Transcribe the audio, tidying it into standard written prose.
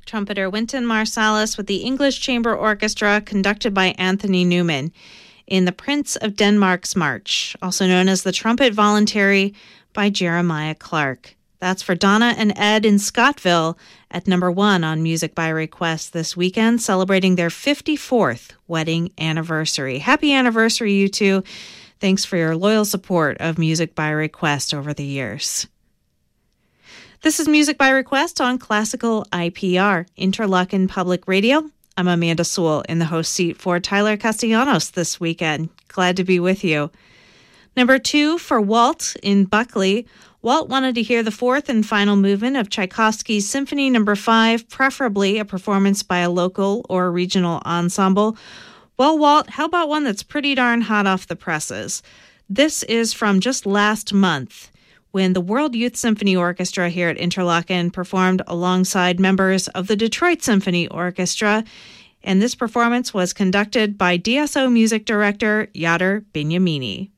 trumpeter Wynton Marsalis with the English Chamber Orchestra conducted by Anthony Newman in The Prince of Denmark's March, also known as the Trumpet Voluntary by Jeremiah Clark. That's for Donna and Ed in Scottville at number 1 on Music by Request this weekend, celebrating their 54th wedding anniversary. Happy anniversary, you two. Thanks for your loyal support of Music by Request over the years. This is Music by Request on Classical IPR, Interlochen Public Radio. I'm Amanda Sewell in the host seat for Tyler Castellanos this weekend. Glad to be with you. Number 2 for Walt in Buckley. Walt wanted to hear the fourth and final movement of Tchaikovsky's Symphony No. 5, preferably a performance by a local or regional ensemble. Well, Walt, how about one that's pretty darn hot off the presses? This is from just last month, when the World Youth Symphony Orchestra here at Interlochen performed alongside members of the Detroit Symphony Orchestra, and this performance was conducted by DSO music director Yadar Binyamini.